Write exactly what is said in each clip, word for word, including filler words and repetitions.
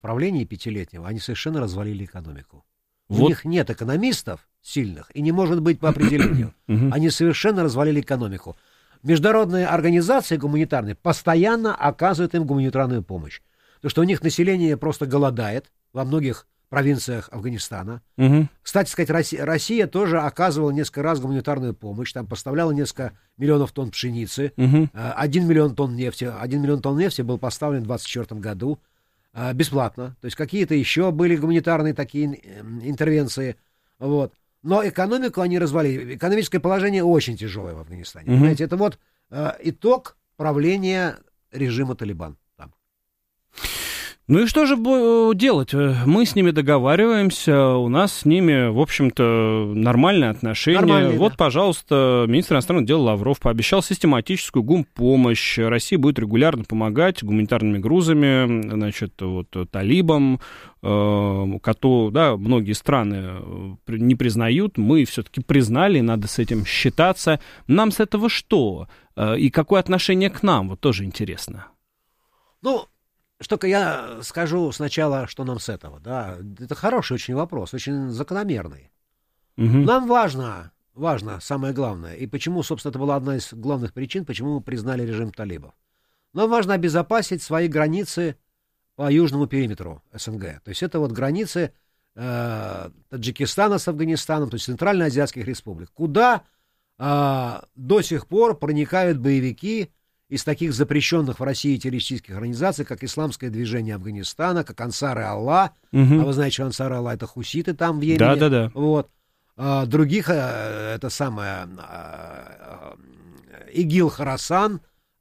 правления пятилетнего они совершенно развалили экономику. Вот. У них нет экономистов сильных, и не может быть по определению. Они совершенно развалили экономику. Международные организации гуманитарные постоянно оказывают им гуманитарную помощь. Потому что у них население просто голодает во многих провинциях Афганистана. Угу. Кстати сказать, Россия, Россия тоже оказывала несколько раз гуманитарную помощь. Там поставляла несколько миллионов тонн пшеницы, угу. один миллион тонн нефти. Один миллион тонн нефти был поставлен в двадцать четвёртом году бесплатно. То есть какие-то еще были гуманитарные такие интервенции. Вот. Но экономику они развалили. Экономическое положение очень тяжелое в Афганистане. Mm-hmm. Понимаете, это вот э, итог правления режима Талибан там. Ну и что же делать? Мы с ними договариваемся, у нас с ними, в общем-то, нормальные отношения. Нормальные, вот, да. пожалуйста, министр иностранных дел Лавров пообещал систематическую гумпомощь. Россия будет регулярно помогать гуманитарными грузами, значит, вот, талибам, э, которые, да, многие страны не признают. Мы все-таки признали, надо с этим считаться. Нам с этого что? И какое отношение к нам? Вот тоже интересно. Ну, что-ка я скажу сначала, что нам с этого, да. Это хороший очень вопрос, очень закономерный. Угу. Нам важно, важно, самое главное, и почему, собственно, это была одна из главных причин, почему мы признали режим талибов. Нам важно обезопасить свои границы по южному периметру СНГ. То есть это вот границы э, Таджикистана с Афганистаном, то есть центральноазиатских республик, куда э, до сих пор проникают боевики из таких запрещенных в России террористических организаций, как Исламское движение Афганистана, как Ансары Аллах. Угу. А вы знаете, что Ансары Аллах — это хуситы там в Йемене. Да, да, да. Вот. А, других, а, это самое, а, ИГИЛ Хорасан,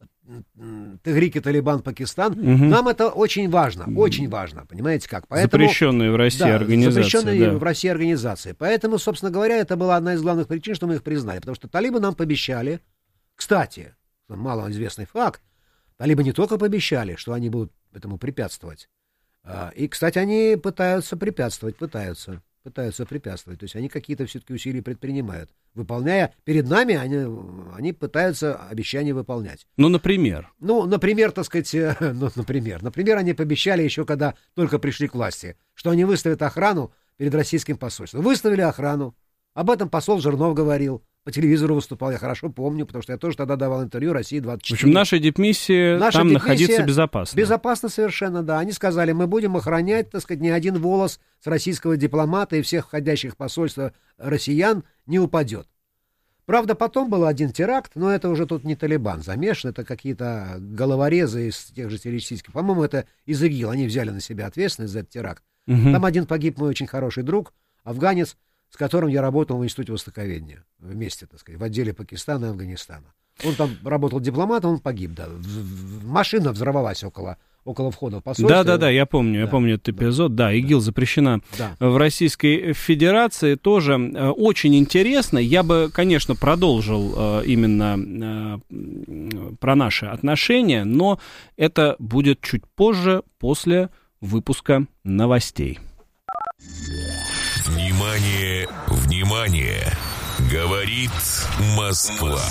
Тегрик Талибан Пакистан. Угу. Нам это очень важно, очень важно, понимаете как. Поэтому, запрещенные в России да, организации. Запрещенные да. в России организации. Поэтому, собственно говоря, это была одна из главных причин, что мы их признали. Потому что талибы нам пообещали, кстати, малоизвестный факт, талибы не только пообещали, что они будут этому препятствовать, и, кстати, они пытаются препятствовать, пытаются, пытаются препятствовать, то есть они какие-то все-таки усилия предпринимают, выполняя, перед нами они, они пытаются обещания выполнять. Ну, например? Ну, например, так сказать, ну, например, например, они пообещали еще, когда только пришли к власти, что они выставят охрану перед российским посольством. Выставили охрану, об этом посол Жирнов говорил, по телевизору выступал, я хорошо помню, потому что я тоже тогда давал интервью России двадцать четыре. В общем, наша дипмиссия наша там дипмиссия находиться безопасно. Безопасно совершенно, да. Они сказали, мы будем охранять, так сказать, ни один волос с российского дипломата и всех входящих в посольство россиян не упадет. Правда, потом был один теракт, но это уже тут не Талибан замешан, это какие-то головорезы из тех же террористических. По-моему, это из ИГИЛ, они взяли на себя ответственность за этот теракт. Угу. Там один погиб мой очень хороший друг, афганец, с которым я работал в Институте востоковедения. Вместе, так сказать, в отделе Пакистана и Афганистана. Он там работал дипломатом, он погиб, да. Машина взорвалась около, около входа в посольство. Да-да-да, я помню, да, я помню этот эпизод. Да, да ИГИЛ да. запрещена да. в Российской Федерации. Тоже очень интересно. Я бы, конечно, продолжил именно про наши отношения, но это будет чуть позже, после выпуска новостей. Внимание, внимание! Говорит Москва.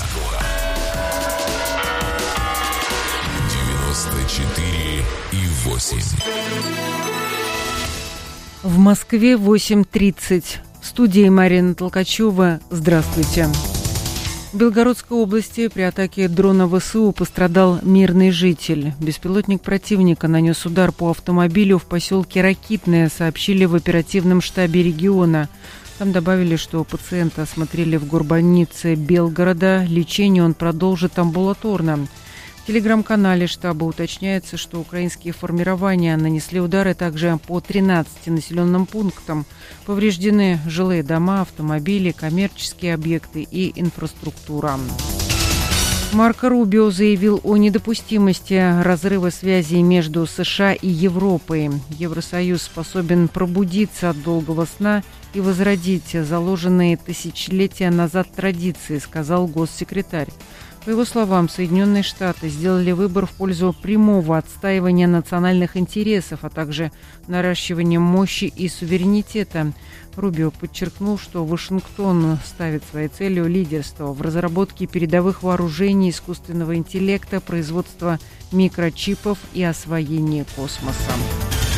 девяносто четыре и восемь. В Москве восемь тридцать. В студии Марина Толкачева. Здравствуйте. В Белгородской области при атаке дрона ВСУ пострадал мирный житель. Беспилотник противника нанес удар по автомобилю в поселке Ракитное, сообщили в оперативном штабе региона. Там добавили, что пациента осмотрели в горбольнице Белгорода. Лечение он продолжит амбулаторно. В телеграм-канале штаба уточняется, что украинские формирования нанесли удары также по тринадцати населенным пунктам. Повреждены жилые дома, автомобили, коммерческие объекты и инфраструктура. Марко Рубио заявил о недопустимости разрыва связей между США и Европой. Евросоюз способен пробудиться от долгого сна и возродить заложенные тысячелетия назад традиции, сказал госсекретарь. По его словам, Соединенные Штаты сделали выбор в пользу прямого отстаивания национальных интересов, а также наращивания мощи и суверенитета. Рубио подчеркнул, что Вашингтон ставит своей целью лидерство в разработке передовых вооружений, искусственного интеллекта, производства микрочипов и освоении космоса.